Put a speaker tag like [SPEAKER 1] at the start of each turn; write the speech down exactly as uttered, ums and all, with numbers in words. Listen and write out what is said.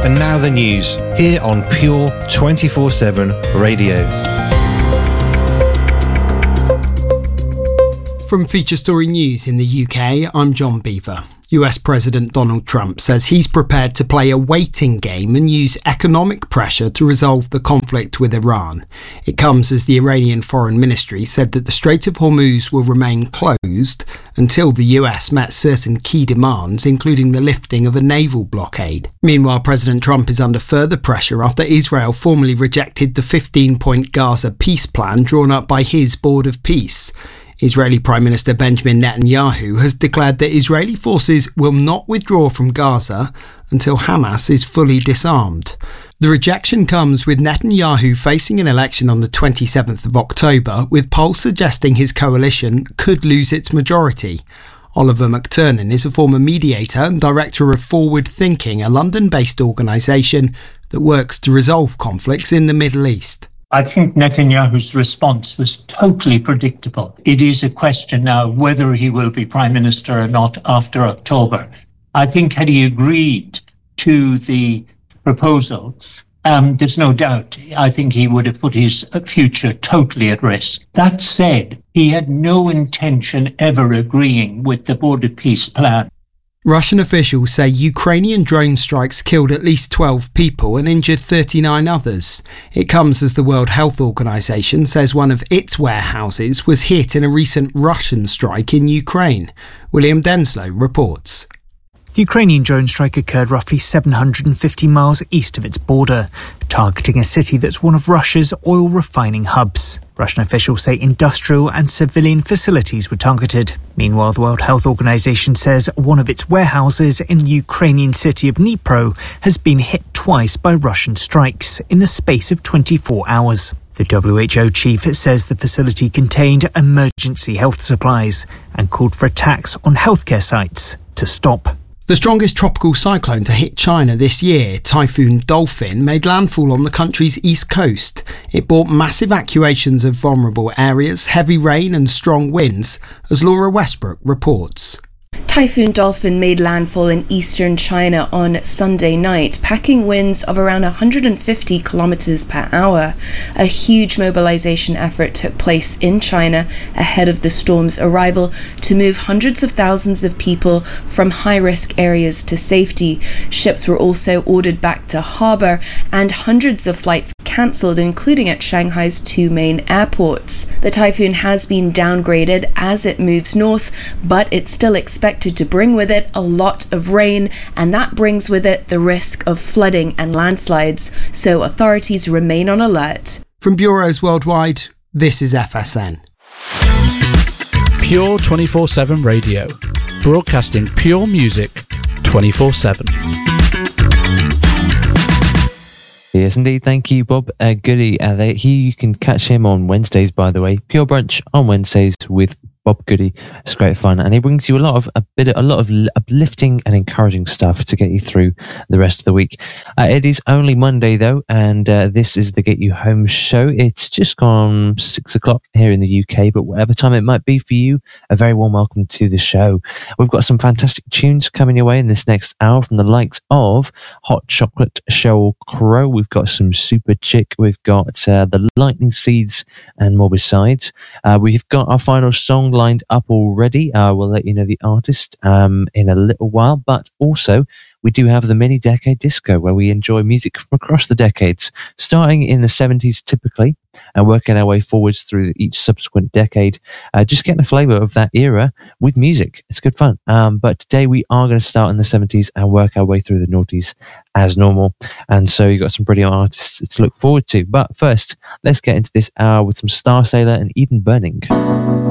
[SPEAKER 1] And now the news, here on Pure twenty-four seven Radio.
[SPEAKER 2] From Feature Story News in the U K, I'm John Beaver. U S President Donald Trump says he's prepared to play a waiting game and use economic pressure to resolve the conflict with Iran. It comes as the Iranian Foreign Ministry said that the Strait of Hormuz will remain closed until the U S met certain key demands, including the lifting of a naval blockade. Meanwhile, President Trump is under further pressure after Israel formally rejected the fifteen-point Gaza peace plan drawn up by his Board of Peace. Israeli Prime Minister Benjamin Netanyahu has declared that Israeli forces will not withdraw from Gaza until Hamas is fully disarmed. The rejection comes with Netanyahu facing an election on the twenty-seventh of October, with polls suggesting his coalition could lose its majority. Oliver McTernan is a former mediator and director of Forward Thinking, a London-based organisation that works to resolve conflicts in the Middle East.
[SPEAKER 3] I think Netanyahu's response was totally predictable. It is a question now whether he will be prime minister or not after October. I think had he agreed to the proposal, um, there's no doubt, I think he would have put his future totally at risk. That said, he had no intention ever agreeing with the Board of Peace plan.
[SPEAKER 2] Russian officials say Ukrainian drone strikes killed at least twelve people and injured thirty-nine others. It comes as the World Health Organization says one of its warehouses was hit in a recent Russian strike in Ukraine. William Denslow reports.
[SPEAKER 4] The Ukrainian drone strike occurred roughly seven hundred fifty miles east of its border, targeting a city that's one of Russia's oil refining hubs. Russian officials say industrial and civilian facilities were targeted. Meanwhile, the World Health Organization says one of its warehouses in the Ukrainian city of Dnipro has been hit twice by Russian strikes in the space of twenty-four hours. The W H O chief says the facility contained emergency health supplies and called for attacks on healthcare sites to stop.
[SPEAKER 2] The strongest tropical cyclone to hit China this year, Typhoon Dolphin, made landfall on the country's east coast. It brought mass evacuations of vulnerable areas, heavy rain and strong winds, as Laura Westbrook reports.
[SPEAKER 5] Typhoon Dolphin made landfall in eastern China on Sunday night, packing winds of around one hundred fifty kilometers per hour. A huge mobilization effort took place in China ahead of the storm's arrival to move hundreds of thousands of people from high-risk areas to safety. Ships were also ordered back to harbor and hundreds of flights cancelled, including at Shanghai's two main airports. The typhoon has been downgraded as it moves north, but it's still expected to bring with it a lot of rain, and that brings with it the risk of flooding and landslides, so authorities remain on alert.
[SPEAKER 2] From bureaus worldwide, this is F S N.
[SPEAKER 6] Pure twenty-four seven Radio, broadcasting pure music twenty-four seven.
[SPEAKER 7] Yes, indeed. Thank you, Bob uh, Goody. Uh, they, he, you can catch him on Wednesdays, by the way. Pure Brunch on Wednesdays with Bob Goody. It's great fun, and he brings you a lot of a bit, a lot of uplifting and encouraging stuff to get you through the rest of the week. Uh, it is only Monday though, and uh, this is the Get You Home show. It's just gone six o'clock here in the U K, but whatever time it might be for you, a very warm welcome to the show. We've got some fantastic tunes coming your way in this next hour from the likes of Hot Chocolate, Sheryl Crow. We've got some Super Chick. We've got uh, the Lightning Seeds and more besides. Uh, we've got our final song lined up already. Uh, we'll let you know the artist um, in a little while, but also we do have the mini decade disco where we enjoy music from across the decades, starting in the seventies typically and working our way forwards through each subsequent decade, uh, just getting a flavour of that era with music. It's good fun. Um, but today we are going to start in the seventies and work our way through the noughties as normal. And so you've got some brilliant artists to look forward to. But first, let's get into this hour with some Star Sailor and Eden Burning.